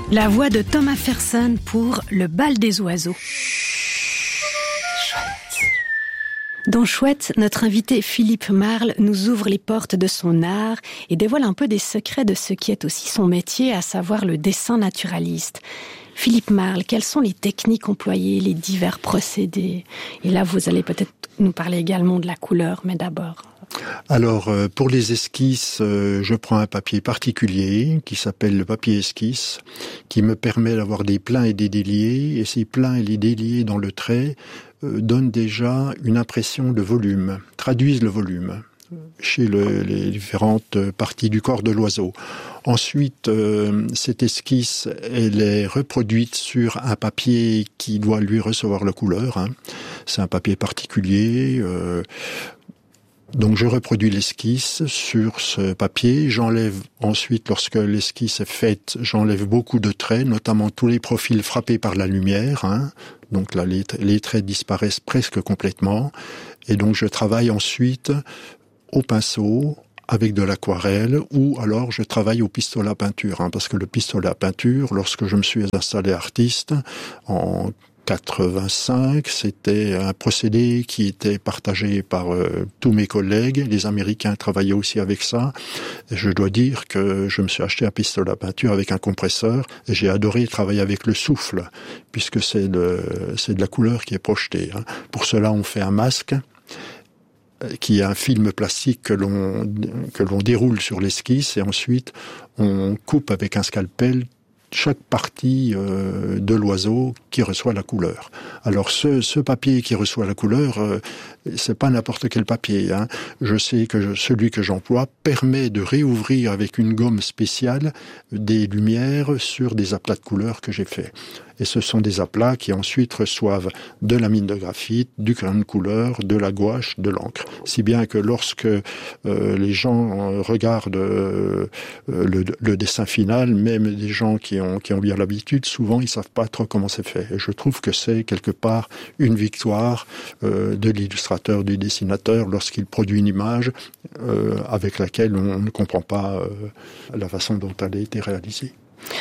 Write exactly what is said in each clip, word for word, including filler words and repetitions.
La voix de Thomas Fersen pour Le bal des oiseaux. Dans Chouette, notre invité Philippe Marle nous ouvre les portes de son art et dévoile un peu des secrets de ce qui est aussi son métier, à savoir le dessin naturaliste. Philippe Marle, quelles sont les techniques employées, les divers procédés? Et là, vous allez peut-être nous parler également de la couleur, mais d'abord... Alors, pour les esquisses, je prends un papier particulier qui s'appelle le papier esquisse, qui me permet d'avoir des pleins et des déliés, et ces pleins et les déliés dans le trait donnent déjà une impression de volume, traduisent le volume chez le, les différentes parties du corps de l'oiseau. Ensuite, euh, cette esquisse, elle est reproduite sur un papier qui doit lui recevoir la couleur. Hein. C'est un papier particulier. Euh, Donc je reproduis l'esquisse sur ce papier, j'enlève ensuite, lorsque l'esquisse est faite, j'enlève beaucoup de traits, notamment tous les profils frappés par la lumière, hein. Donc là les, les traits disparaissent presque complètement, et donc je travaille ensuite au pinceau, avec de l'aquarelle, ou alors je travaille au pistolet à peinture, hein, parce que le pistolet à peinture, lorsque je me suis installé artiste, en quatre-vingt-cinq, c'était un procédé qui était partagé par euh, tous mes collègues. Les Américains travaillaient aussi avec ça. Et je dois dire que je me suis acheté un pistolet à peinture avec un compresseur et j'ai adoré travailler avec le souffle, puisque c'est de, c'est de la couleur qui est projetée. Hein. Pour cela, on fait un masque qui est un film plastique que l'on, que l'on déroule sur l'esquisse et ensuite on coupe avec un scalpel chaque partie euh, de l'oiseau qui reçoit la couleur. Alors ce, ce papier qui reçoit la couleur, euh, c'est pas n'importe quel papier. Hein. Je sais que je, celui que j'emploie permet de réouvrir avec une gomme spéciale des lumières sur des aplats de couleurs que j'ai faits. Et ce sont des aplats qui ensuite reçoivent de la mine de graphite, du crayon de couleur, de la gouache, de l'encre. Si bien que lorsque euh, les gens regardent euh, le, le dessin final, même des gens qui ont, qui ont bien l'habitude, souvent ils savent pas trop comment c'est fait. Et je trouve que c'est quelque part une victoire euh, de l'illustrateur, du dessinateur, lorsqu'il produit une image euh, avec laquelle on ne comprend pas euh, la façon dont elle a été réalisée.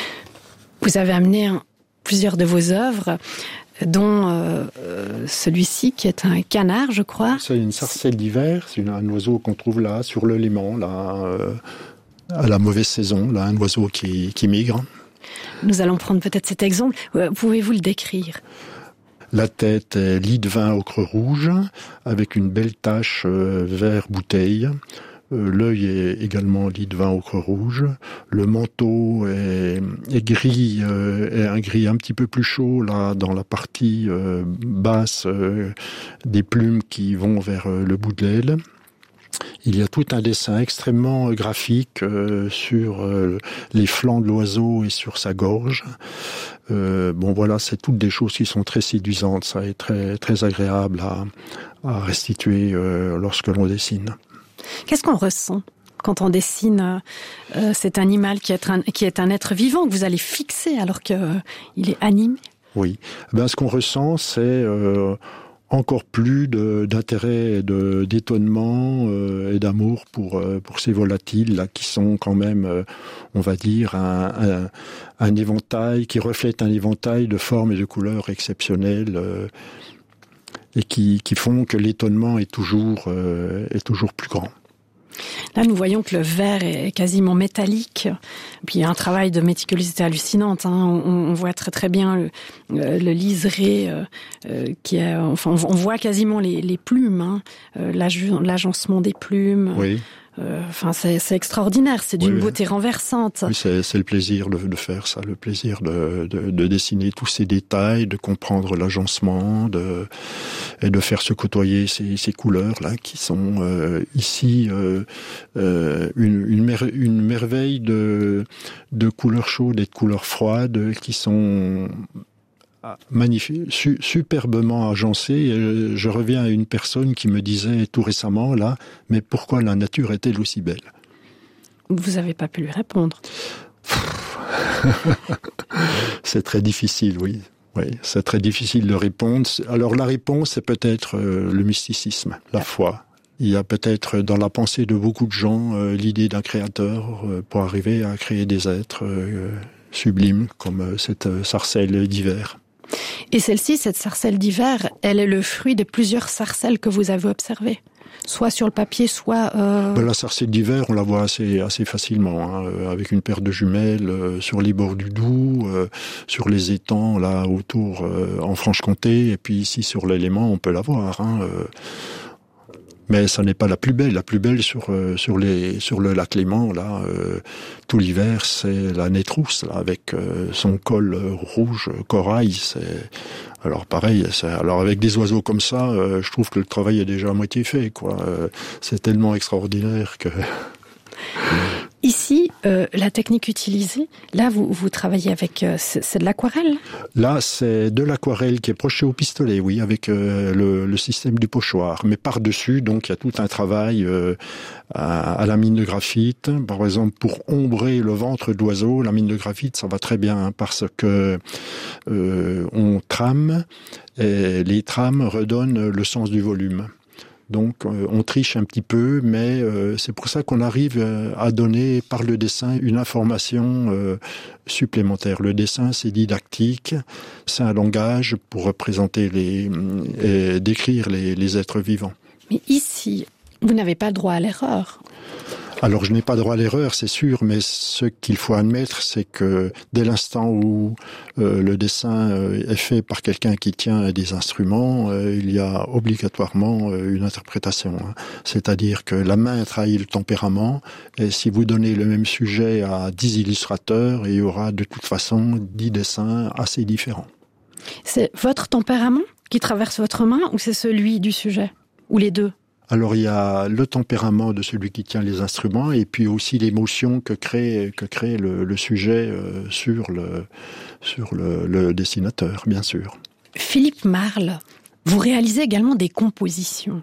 Vous avez amené un plusieurs de vos œuvres, dont euh, celui-ci qui est un canard, je crois. C'est une sarcelle d'hiver, c'est une, un oiseau qu'on trouve là, sur le Léman, là, euh, à la mauvaise saison, là, un oiseau qui, qui migre. Nous allons prendre peut-être cet exemple. Pouvez-vous le décrire ? La tête est lit de vin ocre rouge, avec une belle tache euh, vert bouteille. Euh, l'œil est également lit de vin ocre rouge. Le manteau est, est gris, euh, est un gris un petit peu plus chaud là dans la partie euh, basse euh, des plumes qui vont vers euh, le bout de l'aile. Il y a tout un dessin extrêmement graphique euh, sur euh, les flancs de l'oiseau et sur sa gorge. Euh, bon voilà, c'est toutes des choses qui sont très séduisantes, ça est très très agréable à, à restituer euh, lorsque l'on dessine. Qu'est-ce qu'on ressent quand on dessine euh, cet animal qui est, un, qui est un être vivant que vous allez fixer alors qu'il euh, est animé ? Oui, ben, ce qu'on ressent, c'est euh, encore plus de, d'intérêt, et de, d'étonnement euh, et d'amour pour, euh, pour ces volatiles là qui sont quand même, euh, on va dire, un, un, un éventail qui reflète un éventail de formes et de couleurs exceptionnelles. Euh, et qui, qui font que l'étonnement est toujours, euh, est toujours plus grand. Là, nous voyons que le verre est quasiment métallique. Puis il y a un travail de méticulosité hallucinante. Hein. On, on voit très très bien le, le liseré euh, qui est. Enfin, on voit quasiment les, les plumes, hein, l'agencement des plumes. Oui. Euh, enfin, c'est, c'est extraordinaire. C'est d'une oui, beauté oui. renversante. Oui, c'est, c'est le plaisir de, de faire ça, le plaisir de, de, de dessiner tous ces détails, de comprendre l'agencement, de et de faire se côtoyer ces, ces couleurs là qui sont euh, ici euh, euh, une, une, mer, une merveille de, de couleurs chaudes et de couleurs froides qui sont magnifique, su, superbement agencé. Et je reviens à une personne qui me disait tout récemment, là, mais pourquoi la nature est-elle aussi belle ? Vous n'avez pas pu lui répondre. C'est très difficile, oui. Oui, c'est très difficile de répondre. Alors la réponse, c'est peut-être euh, le mysticisme, la foi. Il y a peut-être dans la pensée de beaucoup de gens euh, l'idée d'un créateur euh, pour arriver à créer des êtres euh, sublime, comme cette sarcelle d'hiver. Et celle-ci, cette sarcelle d'hiver, elle est le fruit de plusieurs sarcelles que vous avez observées, soit sur le papier, soit... Euh... Ben, la sarcelle d'hiver, on la voit assez, assez facilement, hein, avec une paire de jumelles euh, sur les bords du Doubs, euh, sur les étangs, là, autour, euh, en Franche-Comté, et puis ici, sur l'Élément, on peut la voir. Hein, euh, mais ça n'est pas la plus belle. La plus belle sur euh, sur les sur le lac Léman, là, euh, tout l'hiver, c'est la Nétrousse, là, avec euh, son col euh, rouge corail. C'est alors pareil. C'est, alors avec des oiseaux comme ça, euh, je trouve que le travail est déjà à moitié fait, quoi. Euh, c'est tellement extraordinaire que. Ici, euh, la technique utilisée, là, vous, vous travaillez avec... Euh, c'est, c'est de l'aquarelle ? Là, c'est de l'aquarelle qui est brochée au pistolet, oui, avec euh, le, le système du pochoir. Mais par-dessus, donc, il y a tout un travail euh, à, à la mine de graphite. Par exemple, pour ombrer le ventre d'oiseau, la mine de graphite, ça va très bien, hein, parce que euh, on trame, et les trames redonnent le sens du volume. Donc euh, on triche un petit peu, mais euh, c'est pour ça qu'on arrive euh, à donner par le dessin une information euh, supplémentaire. Le dessin, c'est didactique, c'est un langage pour représenter les et décrire les, les êtres vivants. Mais ici, vous n'avez pas le droit à l'erreur. Alors je n'ai pas droit à l'erreur, c'est sûr, mais ce qu'il faut admettre, c'est que dès l'instant où euh, le dessin euh, est fait par quelqu'un qui tient des instruments, euh, il y a obligatoirement euh, une interprétation. Hein. C'est-à-dire que la main trahit le tempérament, et si vous donnez le même sujet à dix illustrateurs, il y aura de toute façon dix dessins assez différents. C'est votre tempérament qui traverse votre main, ou c'est celui du sujet ? Ou les deux ? Alors il y a le tempérament de celui qui tient les instruments et puis aussi l'émotion que crée que crée le, le sujet euh, sur le sur le, le dessinateur, bien sûr. Philippe Marle, vous réalisez également des compositions.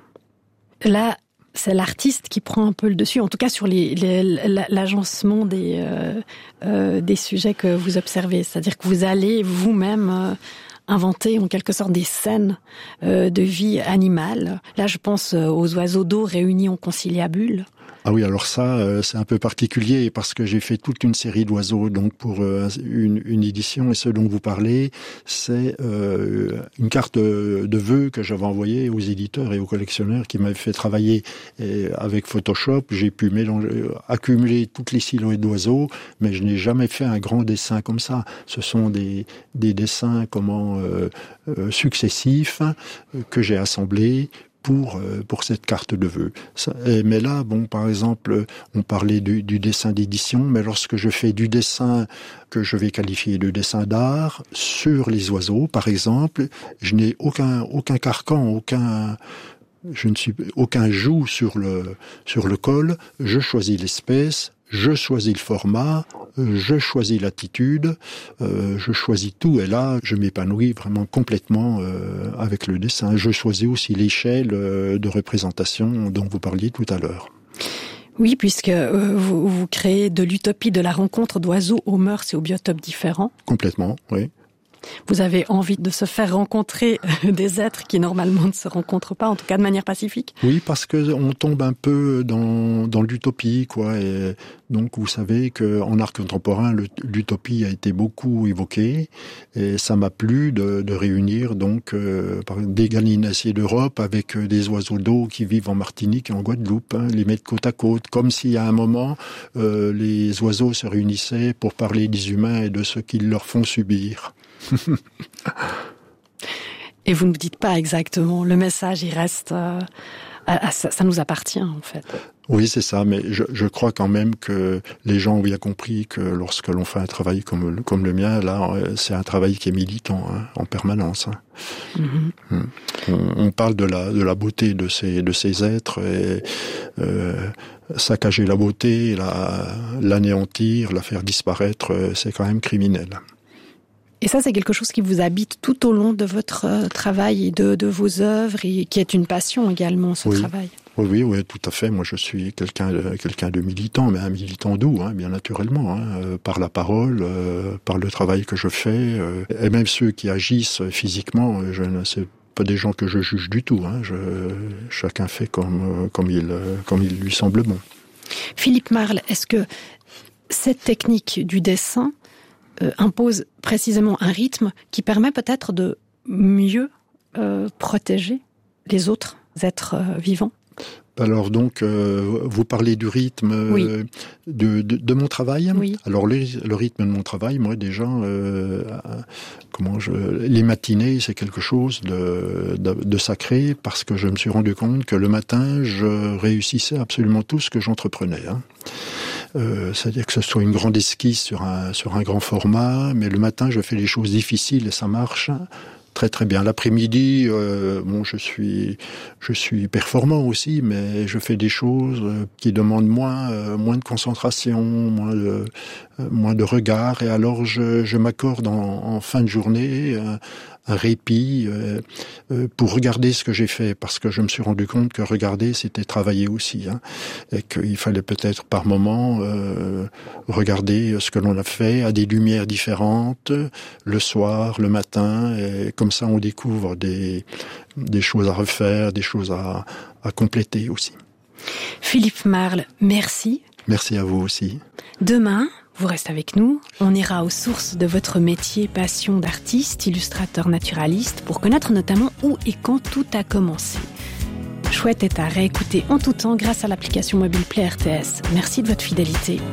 Là, c'est l'artiste qui prend un peu le dessus, en tout cas sur les, les, l'agencement des euh, euh, des sujets que vous observez. C'est-à-dire que vous allez vous-même euh, inventer en quelque sorte des scènes euh, de vie animale. Là, je pense euh, aux oiseaux d'eau réunis en conciliabule. Ah oui, alors ça, euh, c'est un peu particulier parce que j'ai fait toute une série d'oiseaux donc pour euh, une, une édition et ce dont vous parlez, c'est euh, une carte de, de vœux que j'avais envoyée aux éditeurs et aux collectionneurs qui m'avaient fait travailler et avec Photoshop. J'ai pu mélanger, accumuler toutes les silhouettes d'oiseaux, mais je n'ai jamais fait un grand dessin comme ça. Ce sont des, des dessins comment euh, euh, successifs euh, que j'ai assemblés pour pour cette carte de vœux. Ça, mais là, bon, par exemple, on parlait du, du dessin d'édition, mais lorsque je fais du dessin que je vais qualifier de dessin d'art sur les oiseaux, par exemple, je n'ai aucun aucun carcan, aucun je ne suis aucun joug sur le sur le col. Je choisis l'espèce. Je choisis le format, je choisis l'attitude, euh, je choisis tout. Et là, je m'épanouis vraiment complètement euh, avec le dessin. Je choisis aussi l'échelle euh, de représentation dont vous parliez tout à l'heure. Oui, puisque euh, vous, vous créez de l'utopie de la rencontre d'oiseaux aux mœurs et aux biotopes différents. Complètement, oui. Vous avez envie de se faire rencontrer des êtres qui normalement ne se rencontrent pas, en tout cas de manière pacifique. Oui, parce que on tombe un peu dans dans l'utopie, quoi. Et donc vous savez que en art contemporain, le, l'utopie a été beaucoup évoquée, et ça m'a plu de, de réunir donc euh, des gallinaciers d'Europe avec des oiseaux d'eau qui vivent en Martinique et en Guadeloupe, hein, les mettre côte à côte, comme si à un moment euh, les oiseaux se réunissaient pour parler des humains et de ce qu'ils leur font subir. Et vous ne me dites pas exactement, le message il reste, euh, à, à, ça, ça nous appartient en fait. Oui, c'est ça, mais je, je crois quand même que les gens ont bien compris que lorsque l'on fait un travail comme, comme le mien, là, c'est un travail qui est militant, hein, en permanence. Hein. Mm-hmm. On, on parle de la, de la beauté de ces, de ces êtres et euh, saccager la beauté, la, l'anéantir, la faire disparaître, c'est quand même criminel. Et ça, c'est quelque chose qui vous habite tout au long de votre euh, travail et de, de vos œuvres, et qui est une passion également, ce oui. travail. Oui, oui, oui, tout à fait. Moi, je suis quelqu'un de, quelqu'un de militant, mais un militant doux, hein, bien naturellement, hein, euh, par la parole, euh, par le travail que je fais, euh, et même ceux qui agissent physiquement, je ne sais pas des gens que je juge du tout. Hein, je, chacun fait comme, comme, il, comme il lui semble bon. Philippe Marle, est-ce que cette technique du dessin euh, impose précisément un rythme qui permet peut-être de mieux euh, protéger les autres êtres euh, vivants. Alors donc, euh, vous parlez du rythme oui. euh, de, de, de mon travail. Oui. Alors le, le rythme de mon travail, moi déjà, euh, comment je, les matinées, c'est quelque chose de, de, de sacré parce que je me suis rendu compte que le matin, je réussissais absolument tout ce que j'entreprenais. Hein. Euh, c'est-à-dire que ce soit une grande esquisse sur un, sur un grand format, mais le matin, je fais les choses difficiles et ça marche. Très très bien. L'après-midi, euh, bon, je suis, je suis performant aussi, mais je fais des choses qui demandent moins, euh, moins de concentration, moins de, euh, moins de regard. Et alors, je, je m'accorde en, en fin de journée un, un répit euh, euh, pour regarder ce que j'ai fait, parce que je me suis rendu compte que regarder, c'était travailler aussi, hein, et qu'il fallait peut-être par moment euh, regarder ce que l'on a fait à des lumières différentes, le soir, le matin, et comme ça on découvre des, des choses à refaire, des choses à, à compléter aussi. Philippe Marle, merci. Merci à vous aussi. Demain, vous restez avec nous, on ira aux sources de votre métier, passion d'artiste, illustrateur naturaliste, pour connaître notamment où et quand tout a commencé. Chouette est à réécouter en tout temps grâce à l'application mobile Play R T S. Merci de votre fidélité.